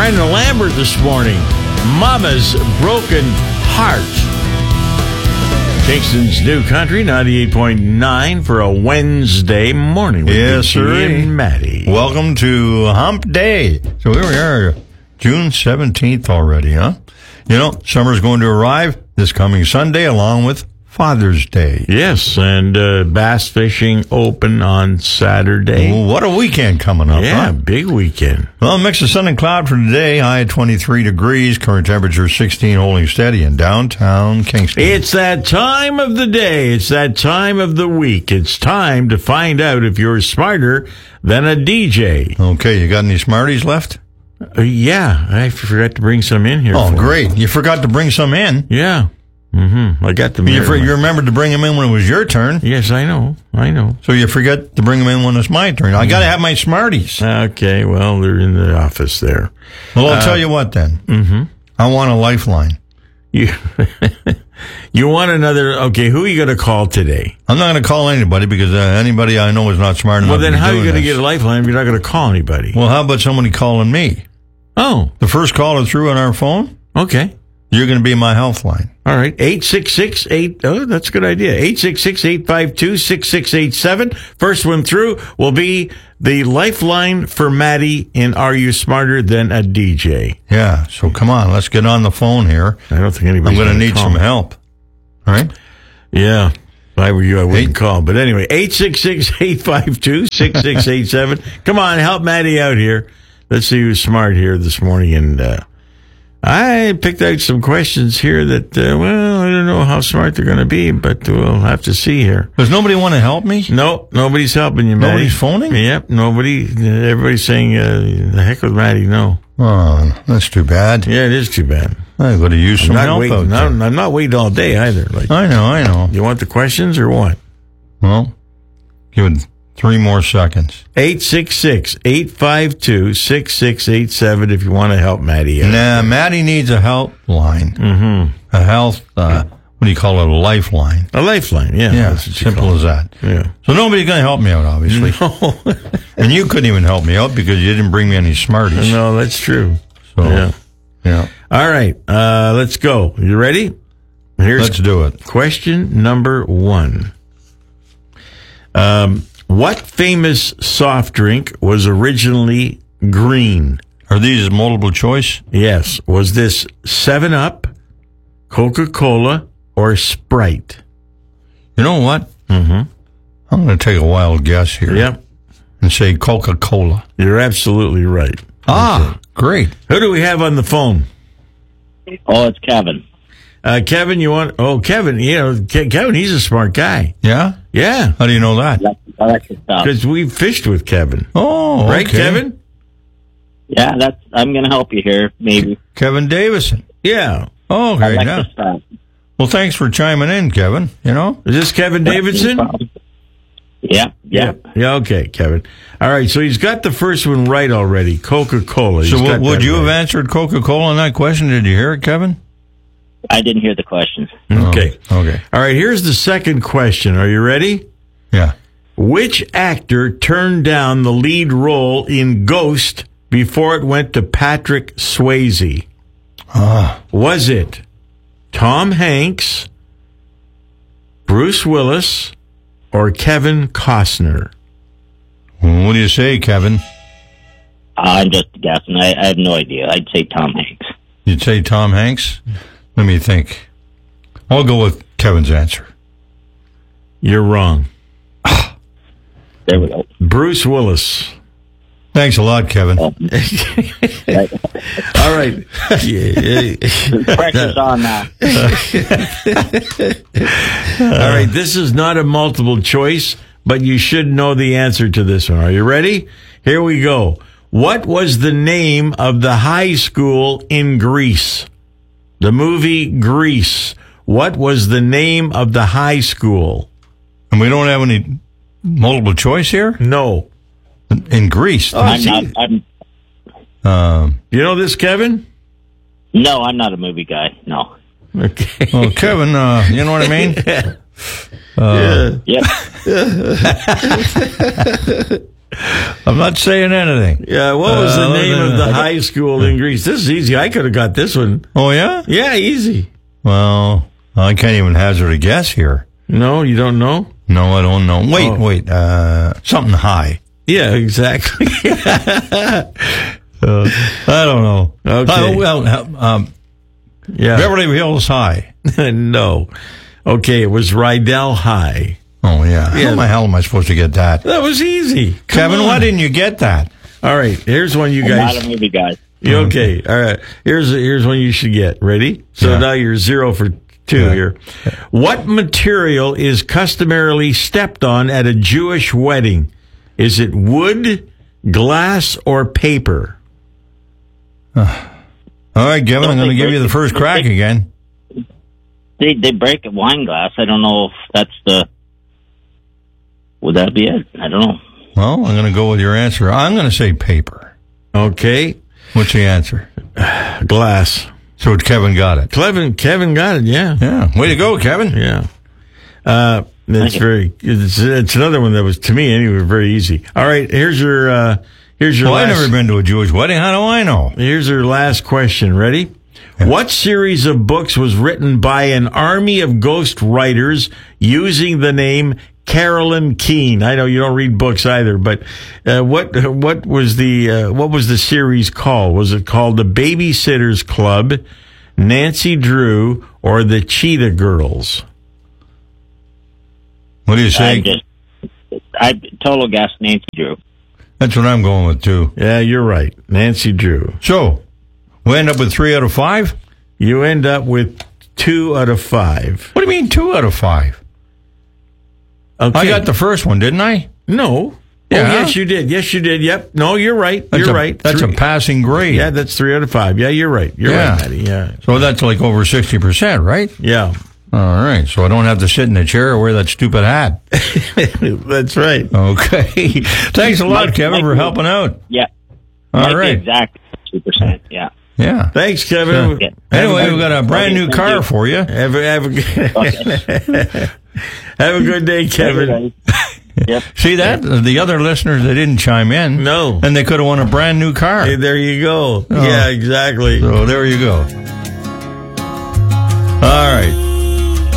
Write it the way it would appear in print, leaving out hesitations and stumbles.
Brandon Lambert this morning. Mama's Broken Heart. Kingston's New Country, 98.9 for a Wednesday morning with Yes, Dickie sir. and Maddie. Welcome to Hump Day. So here we are, June 17th already, huh? You know, summer's going to arrive this coming Sunday along with Father's Day. Yes, and bass fishing open on Saturday. Well, what a weekend coming up, Yeah, huh? big weekend. Well, mix of sun and cloud for today. High at 23 degrees. Current temperature 16, holding steady in downtown Kingston. It's that time of the day. It's that time of the week. It's time to find out if you're smarter than a DJ. Okay, you got any Smarties left? Yeah, I forgot to bring some in here. Oh, for great. You forgot to bring some in. Yeah. I got them You here. remembered to bring them in when it was your turn. Yes, I know. So you forget to bring them in when it's my turn. I got to have my Smarties. Okay, well, they're in the office there. Well, I'll tell you what then. Mm-hmm. I want a lifeline. You want another... Okay, who are you going to call today? I'm not going to call anybody because anybody I know is not smart enough. Well, then to be how are you doing going to this. get a lifeline if you're not going to call anybody? Well, how about somebody calling me? Oh, The first caller through on our phone, okay. you're going to be my health line. All right, 866-8... Oh, that's a good idea. 866-852-6687. First one through will be the lifeline for Maddie in Are You Smarter Than a DJ? Yeah, so come on, let's get on the phone here. I don't think anybody's I'm going to gonna need call some me. help. All right? Yeah. If I were you, I wouldn't call. But anyway, 866-852-6687. Come on, help Maddie out here. Let's see who's smart here this morning. And I picked out some questions here that, well, I don't know how smart they're going to be, but we'll have to see here. Does nobody want to help me? No, nobody's helping you, Maddie. Nobody's phoning? Yep, nobody. Everybody's saying, the heck with Maddie, no. Oh, that's too bad. Yeah, it is too bad. I got to use some help out there. I'm not waiting all day either. Like, I know. you want the questions or what? Well, give it 3 more seconds. 866-852-6687 if you want to help Maddie out. Nah, Maddie needs a help line. Mm-hmm. A health, what do you call it, a lifeline. A lifeline, yeah. Yeah, That's what you simple call as that. it. Yeah. So nobody's going to help me out, obviously. No. And you couldn't even help me out because you didn't bring me any Smarties. No, that's true. So, Yeah. All right, let's go. You ready? Let's do it. Question number 1. What famous soft drink was originally green? Are these multiple choice? Yes. Was this 7-Up, Coca-Cola, or Sprite? You know what? Mm-hmm. I'm going to take a wild guess here. Yep. And say Coca-Cola. You're absolutely right. Great. Who do we have on the phone? Oh, it's Kevin. Kevin, you want... Oh, Kevin, Kevin, he's a smart guy. Yeah? Yeah, How do you know that? I like your stuff. because we fished with Kevin. Oh, Right, okay. Kevin? Yeah, I'm going to help you here, maybe. Kevin Davison. Yeah. Oh, I great. like Yeah. your stuff. Well, thanks for chiming in, Kevin. You know? Is this Kevin Davidson? Yeah. Yeah, okay, Kevin. All right, so he's got the first one right already, Coca-Cola. So He's got would that you have right. answered Coca-Cola on that question? Did you hear it, Kevin? I didn't hear the question. Okay. Oh, okay. All right, here's the second question. Are you ready? Yeah. Which actor turned down the lead role in Ghost before it went to Patrick Swayze? Was it Tom Hanks, Bruce Willis, or Kevin Costner? What do you say, Kevin? I'm just guessing. I have no idea. I'd say Tom Hanks. You'd say Tom Hanks? Let me think. I'll go with Kevin's answer. You're wrong. There we go. Bruce Willis. Thanks a lot, Kevin. All right. Pressure's on now. All right. This is not a multiple choice, but you should know the answer to this one. Are you ready? Here we go. What was the name of the high school in Greece? The movie Grease. What was the name of the high school? And we don't have any multiple choice here? No. In Greece. I'm You know this, Kevin? No, I'm not a movie guy. No. Okay. Well, Kevin, you know what I mean? Yep. I'm not saying anything. Yeah, what was the name of the high school in Greece? This is easy. I could have got this one. Oh, yeah? Yeah, easy. Well, I can't even hazard a guess here. No, you don't know? No, I don't know. Wait. Something high. Yeah, exactly. I don't know. Okay. Yeah. Beverly Hills High. No. Okay, it was Rydell High. Oh, yeah. How the hell am I supposed to get that? That was easy. Kevin, why didn't you get that? All right, here's one you guys. Not a movie guy. Okay, all right. Here's one you should get. Ready? So now you're 0 for 2 here. What material is customarily stepped on at a Jewish wedding? Is it wood, glass, or paper? All right, Kevin, I'm going to give you the first crack again. They break a wine glass. I don't know if that's the... Would that be it? I don't know. Well, I'm going to go with your answer. I'm going to say paper. Okay. What's the answer? Glass. So Kevin got it. Kevin got it, yeah. Yeah. Way to go, Kevin. Yeah. It's another one that was, to me anyway, very easy. All right, here's your Well, I've never been to a Jewish wedding. How do I know? Here's your last question. Ready? Yeah. What series of books was written by an army of ghost writers using the name Carolyn Keene? I know you don't read books either, but what was the series called? Was it called The Babysitters Club, Nancy Drew, or The Cheetah Girls? What do you say? I total guess Nancy Drew. That's what I'm going with too. Yeah, you're right, Nancy Drew. So we end up with 3 out of 5. You end up with 2 out of 5. What do you mean 2 out of 5? Okay. I got the first one, didn't I? No. Yeah. Oh, yes, you did. Yes, you did. Yep. No, you're right. You're right. That's a passing grade. Yeah, that's 3 out of 5. Yeah, you're right. You're right, Matty. Yeah. So that's like over 60%, right? Yeah. All right. So I don't have to sit in a chair or wear that stupid hat. That's right. Okay. Thanks a lot, Kevin, for helping out. Yeah. All right. Exactly 2%. Yeah. Yeah. Thanks, Kevin. So, anyway, we've got a brand new car for you. Have a good day, Kevin. Yep. See that? The other listeners, they didn't chime in. No. And they could have won a brand new car. Hey, there you go. Oh. Yeah, exactly. So there you go. All right.